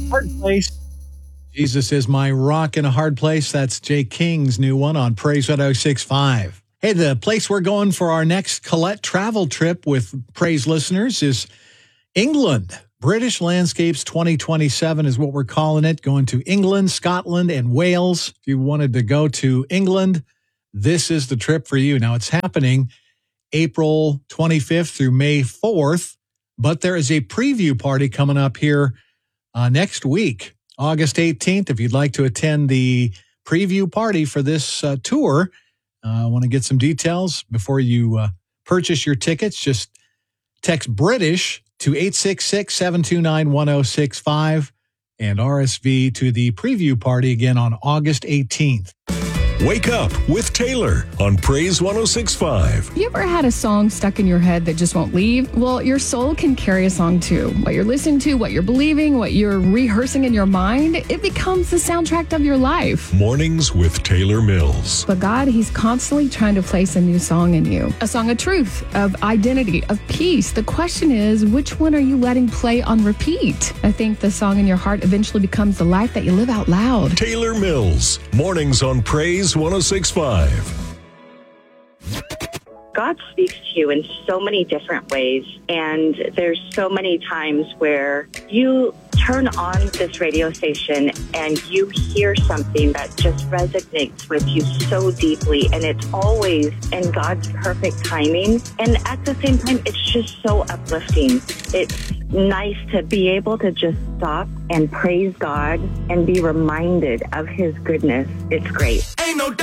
Hard Place. Jesus is my rock in a hard place. That's Jay King's new one on Praise 106.5. Hey, the place we're going for our next Colette travel trip with Praise listeners is England. British Landscapes 2027 is what we're calling it. Going to England, Scotland, and Wales. If you wanted to go to England, this is the trip for you. Now, it's happening April 25th through May 4th, but there is a preview party coming up here next week, August 18th. If you'd like to attend the preview party for this tour, I want to get some details before you purchase your tickets. Just text British to 866-729-1065 and RSV to the preview party again on August 18th. Wake up with Taylor on Praise 106.5. You ever had a song stuck in your head that just won't leave? Well, your soul can carry a song too. What you're listening to, what you're believing, what you're rehearsing in your mind, it becomes the soundtrack of your life. Mornings with Taylor Mills. But God, He's constantly trying to place a new song in you. A song of truth, of identity, of peace. The question is, which one are you letting play on repeat? I think the song in your heart eventually becomes the life that you live out loud. Taylor Mills. Mornings on Praise 106.5. God speaks to you in so many different ways, and there's so many times where you turn on this radio station and you hear something that just resonates with you so deeply, and it's always in God's perfect timing. And at the same time, it's just so uplifting. It's nice to be able to just stop and praise God and be reminded of His goodness. It's great. Ain't no